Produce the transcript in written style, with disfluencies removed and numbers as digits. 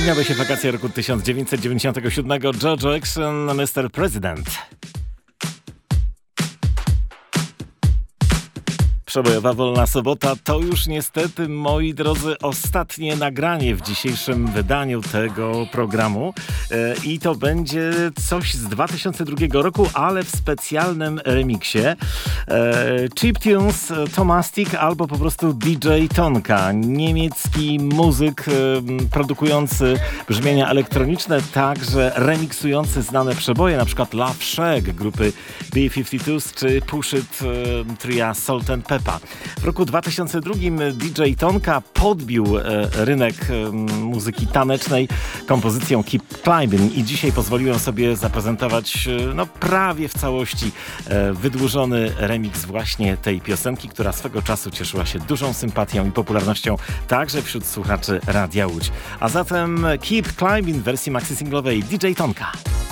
Rozpoczęły się wakacje roku 1997. Jojo Action, Mr. President. Przebojowa Wolna Sobota to już niestety, moi drodzy, ostatnie nagranie w dzisiejszym wydaniu tego programu i to będzie coś z 2002 roku, ale w specjalnym remiksie. Cheap Tunes, Tomastic albo po prostu DJ Tonka, niemiecki muzyk produkujący brzmienia elektroniczne, także remiksujący znane przeboje, na przykład Love Shack grupy B-52s czy Push It tria Salt and Pepper. W roku 2002 DJ Tonka podbił rynek muzyki tanecznej kompozycją Keep Climbing i dzisiaj pozwoliłem sobie zaprezentować prawie w całości wydłużony remix właśnie tej piosenki, która swego czasu cieszyła się dużą sympatią i popularnością także wśród słuchaczy Radia Łódź. A zatem Keep Climbing w wersji maxi singlowej DJ Tonka.